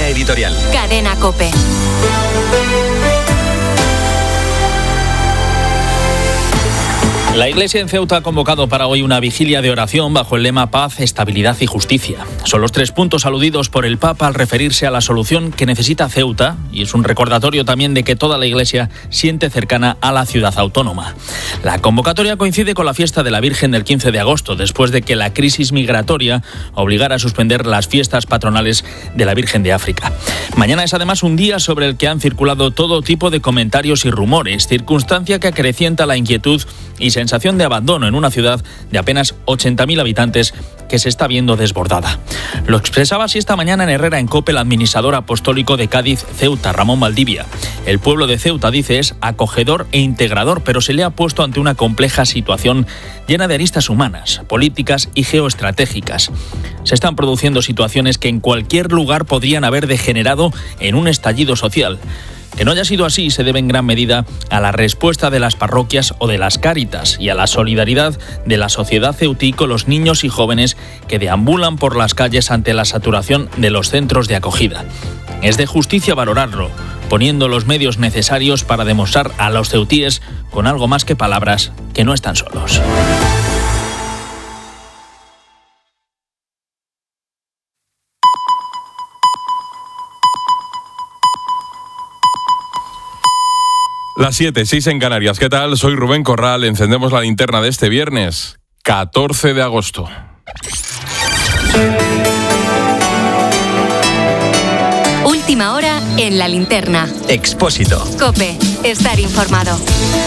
Línea editorial. Cadena COPE. La Iglesia en Ceuta ha convocado para hoy una vigilia de oración bajo el lema Paz, Estabilidad y Justicia. Son los 3 puntos aludidos por el Papa al referirse a la solución que necesita Ceuta, y es un recordatorio también de que toda la Iglesia siente cercana a la ciudad autónoma. La convocatoria coincide con la fiesta de la Virgen del 15 de agosto, después de que la crisis migratoria obligara a suspender las fiestas patronales de la Virgen de África. Mañana es además un día sobre el que han circulado todo tipo de comentarios y rumores, circunstancia que acrecienta la inquietud y sensación de abandono en una ciudad de apenas 80.000 habitantes que se está viendo desbordada. Lo expresaba así esta mañana en Herrera en COPE el administrador apostólico de Cádiz, Ceuta, Ramón Valdivia. El pueblo de Ceuta, dice, es acogedor e integrador, pero se le ha puesto ante una compleja situación llena de aristas humanas, políticas y geoestratégicas. Se están produciendo situaciones que en cualquier lugar podrían haber degenerado en un estallido social. Que no haya sido así se debe en gran medida a la respuesta de las parroquias o de las Cáritas y a la solidaridad de la sociedad ceutí con los niños y jóvenes que deambulan por las calles ante la saturación de los centros de acogida. Es de justicia valorarlo, poniendo los medios necesarios para demostrar a los ceutíes, con algo más que palabras, que no están solos. Las 7:06 en Canarias. ¿Qué tal? Soy Rubén Corral. Encendemos la linterna de este viernes, 14 de agosto. Última hora en la linterna. Expósito. COPE. Estar informado.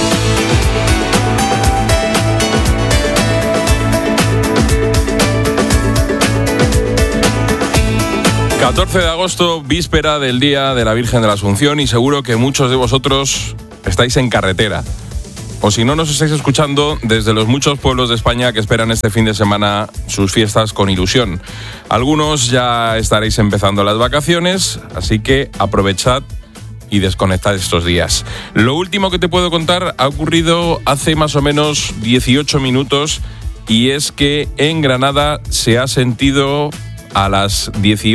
El 14 de agosto, víspera del Día de la Virgen de la Asunción, y seguro que muchos de vosotros estáis en carretera. O si no, nos estáis escuchando desde los muchos pueblos de España que esperan este fin de semana sus fiestas con ilusión. Algunos ya estaréis empezando las vacaciones, así que aprovechad y desconectad estos días. Lo último que te puedo contar ha ocurrido hace más o menos 18 minutos, y es que en Granada se ha sentido a las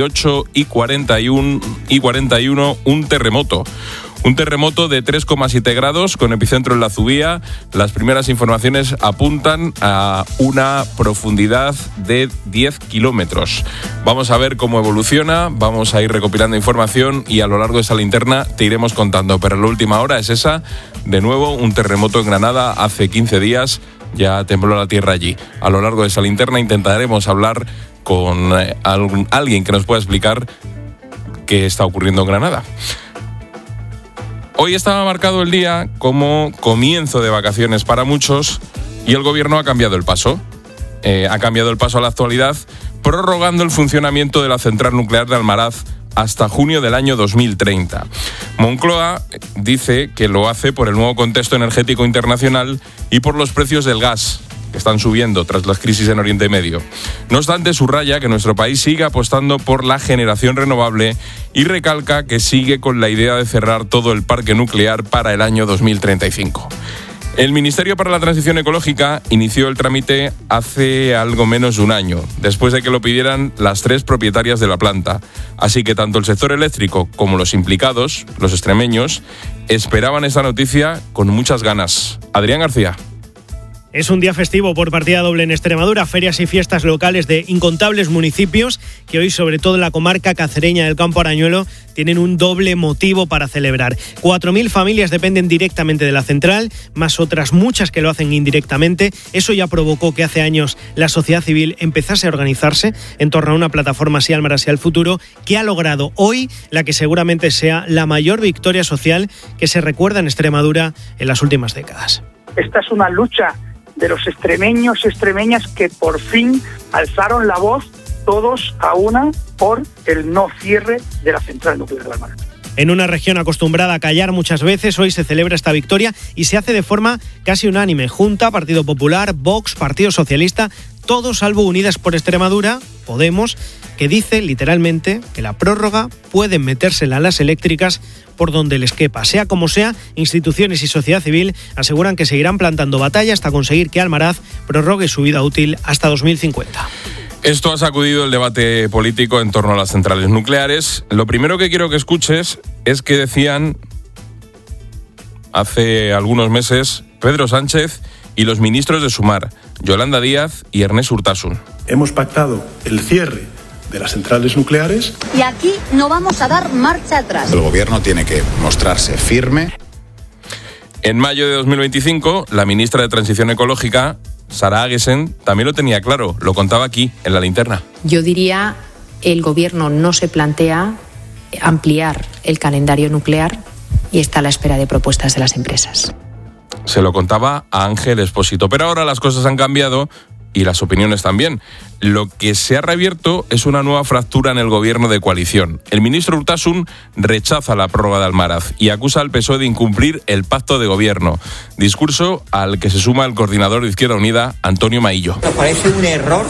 18:41 un terremoto. Un terremoto de 3,7 grados con epicentro en la Zubía. Las primeras informaciones apuntan a una profundidad de 10 kilómetros. Vamos a ver cómo evoluciona, vamos a ir recopilando información y a lo largo de esta linterna te iremos contando. Pero la última hora es esa. De nuevo, un terremoto en Granada hace 15 días. Ya tembló la tierra allí. A lo largo de esta linterna intentaremos hablar con alguien que nos pueda explicar qué está ocurriendo en Granada. Hoy estaba marcado el día como comienzo de vacaciones para muchos y el gobierno ha cambiado el paso. Ha cambiado el paso a la actualidad, prorrogando el funcionamiento de la central nuclear de Almaraz hasta junio del año 2030. Moncloa dice que lo hace por el nuevo contexto energético internacional y por los precios del gas, que están subiendo tras las crisis en Oriente Medio. No obstante, subraya que nuestro país sigue apostando por la generación renovable y recalca que sigue con la idea de cerrar todo el parque nuclear para el año 2035. El Ministerio para la Transición Ecológica inició el trámite hace algo menos de un año, después de que lo pidieran las 3 propietarias de la planta. Así que tanto el sector eléctrico como los implicados, los extremeños, esperaban esta noticia con muchas ganas. Adrián García. Es un día festivo por partida doble en Extremadura, ferias y fiestas locales de incontables municipios que hoy, sobre todo en la comarca cacereña del Campo Arañuelo, tienen un doble motivo para celebrar. 4.000 familias dependen directamente de la central, más otras muchas que lo hacen indirectamente. Eso ya provocó que hace años la sociedad civil empezase a organizarse en torno a una plataforma así, Almaraz al Futuro, que ha logrado hoy la que seguramente sea la mayor victoria social que se recuerda en Extremadura en las últimas décadas. Esta es una lucha de los extremeños y extremeñas que por fin alzaron la voz todos a una por el no cierre de la central nuclear de Almaraz. En una región acostumbrada a callar muchas veces, hoy se celebra esta victoria y se hace de forma casi unánime. Junta, Partido Popular, Vox, Partido Socialista, todos salvo Unidas por Extremadura, Podemos, que dice literalmente que la prórroga pueden metérsela a las eléctricas por donde les quepa. Sea como sea, instituciones y sociedad civil aseguran que seguirán plantando batalla hasta conseguir que Almaraz prorrogue su vida útil hasta 2050. Esto ha sacudido el debate político en torno a las centrales nucleares. Lo primero que quiero que escuches es que decían hace algunos meses Pedro Sánchez y los ministros de Sumar, Yolanda Díaz y Ernest Urtasun. Hemos pactado el cierre de las centrales nucleares. Y aquí no vamos a dar marcha atrás. El gobierno tiene que mostrarse firme. En mayo de 2025, la ministra de Transición Ecológica, Sara Agesen, también lo tenía claro, lo contaba aquí, en La Linterna. Yo diría, el gobierno no se plantea ampliar el calendario nuclear y está a la espera de propuestas de las empresas. Se lo contaba a Ángel Expósito, pero ahora las cosas han cambiado y las opiniones también. Lo que se ha reabierto es una nueva fractura en el gobierno de coalición. El ministro Urtasun rechaza la prórroga de Almaraz y acusa al PSOE de incumplir el pacto de gobierno. Discurso al que se suma el coordinador de Izquierda Unida, Antonio Maillo. Nos parece un error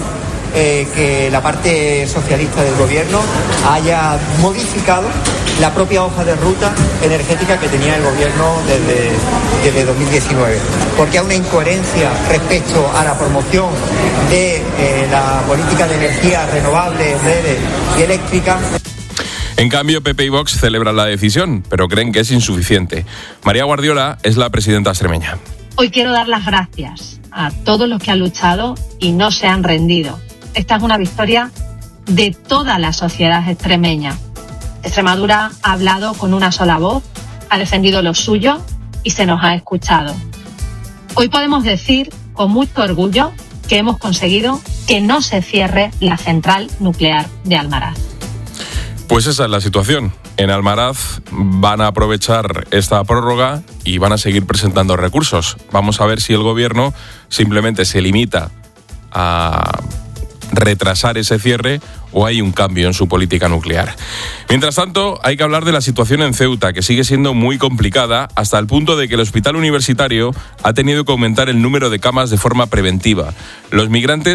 que la parte socialista del gobierno haya modificado la propia hoja de ruta energética que tenía el gobierno desde 2019, porque hay una incoherencia respecto a la promoción de la política de energías renovables, verdes y eléctricas. En cambio, PP y Vox celebran la decisión, pero creen que es insuficiente. María Guardiola es la presidenta extremeña. Hoy quiero dar las gracias a todos los que han luchado y no se han rendido. Esta es una victoria de toda la sociedad extremeña. Extremadura ha hablado con una sola voz, ha defendido lo suyo y se nos ha escuchado. Hoy podemos decir con mucho orgullo que hemos conseguido que no se cierre la central nuclear de Almaraz. Pues esa es la situación. En Almaraz van a aprovechar esta prórroga y van a seguir presentando recursos. Vamos a ver si el gobierno simplemente se limita a retrasar ese cierre o hay un cambio en su política nuclear. Mientras tanto, hay que hablar de la situación en Ceuta, que sigue siendo muy complicada hasta el punto de que el hospital universitario ha tenido que aumentar el número de camas de forma preventiva. Los migrantes